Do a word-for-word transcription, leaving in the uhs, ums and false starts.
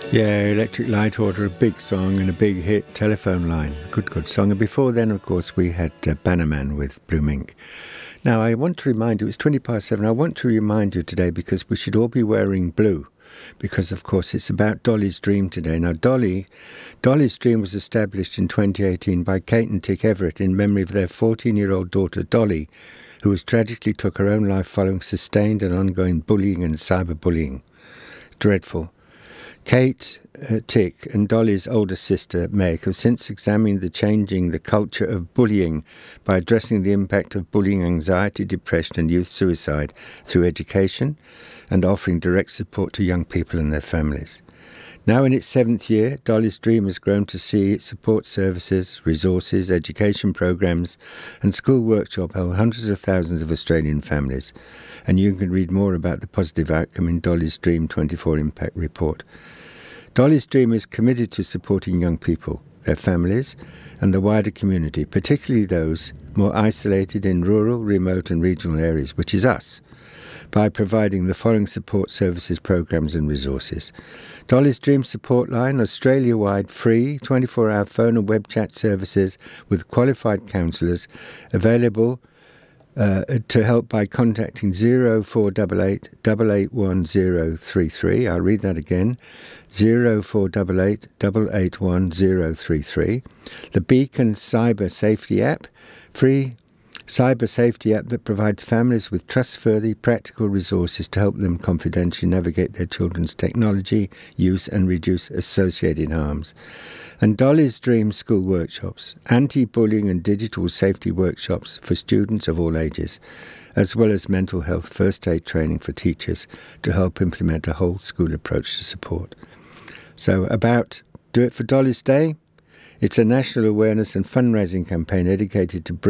Yeah, Electric Light Order, a big song and a big hit. Telephone Line, good, good song. And before then, of course, we had uh, Bannerman with Blue Mink. Now, I want to remind you, it's twenty past seven. I want to remind you today because we should all be wearing blue. Because, of course, it's about Dolly's Dream today. Now, Dolly, Dolly's Dream was established in twenty eighteen by Kate and Tick Everett in memory of their fourteen-year-old daughter, Dolly, who was tragically took her own life following sustained and ongoing bullying and cyberbullying. Dreadful. Kate, uh, Tick and Dolly's older sister, Meg, have since examined the changing the culture of bullying by addressing the impact of bullying, anxiety, depression and youth suicide through education and offering direct support to young people and their families. Now in its seventh year, Dolly's Dream has grown to see its support services, resources, education programs and school workshop help hundreds of thousands of Australian families. And you can read more about the positive outcome in Dolly's Dream twenty-four Impact Report. Dolly's Dream is committed to supporting young people, their families and the wider community, particularly those more isolated in rural, remote and regional areas, which is us, by providing the following support services, programs and resources. Dolly's Dream Support Line, Australia-wide free twenty-four hour phone and web chat services with qualified counsellors available uh, to help by contacting zero four eight eight, eight eight one zero three three. I'll read that again, zero four eight eight, eight eight one zero three three. The Beacon Cyber Safety App, free cyber safety app that provides families with trustworthy, practical resources to help them confidentially navigate their children's technology use and reduce associated harms. And Dolly's Dream School Workshops, anti-bullying and digital safety workshops for students of all ages, as well as mental health first aid training for teachers to help implement a whole school approach to support. So about Do It for Dolly's Day, it's a national awareness and fundraising campaign dedicated to bring